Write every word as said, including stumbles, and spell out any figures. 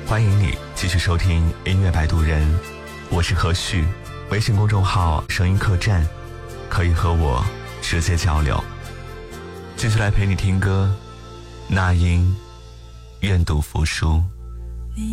欢迎你继续收听音乐摆渡人，我是何旭，微信公众号声音客栈，可以和我直接交流。继续来陪你听歌，那英愿赌服输。